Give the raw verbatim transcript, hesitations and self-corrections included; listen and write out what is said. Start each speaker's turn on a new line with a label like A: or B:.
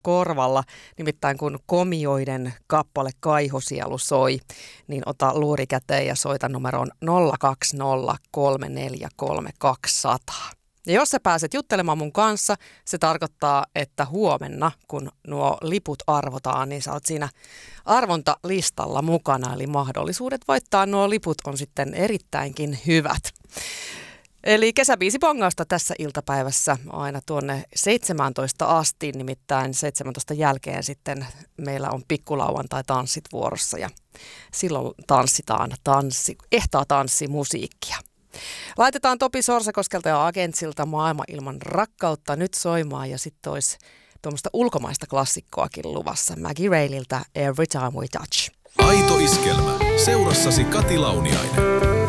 A: korvalla. Nimittäin kun Komioiden kappale Kaihosielu soi, niin ota luuri käteen ja soita numeroon nolla kaksi nolla kolme neljä kolme kaksi nolla nolla. Ja jos sä pääset juttelemaan mun kanssa, se tarkoittaa, että huomenna, kun nuo liput arvotaan, niin sä oot siinä arvontalistalla mukana. Eli mahdollisuudet voittaa nuo liput on sitten erittäinkin hyvät. Eli kesäbiisibongausta tässä iltapäivässä aina tuonne seitsemäntoista asti, nimittäin seitsemäntoista jälkeen sitten meillä on pikkulauantai tanssit vuorossa ja silloin tanssitaan tanssi, ehtaa tanssimusiikkia. Laitetaan Topi Sorsakoskelta ja Agentsilta Maailma ilman rakkautta nyt soimaan ja sitten olisi tuommoista ulkomaista klassikkoakin luvassa. Maggie Raililtä Every Time We Touch.
B: Aito iskelmä. Seurassasi Kati Launiainen.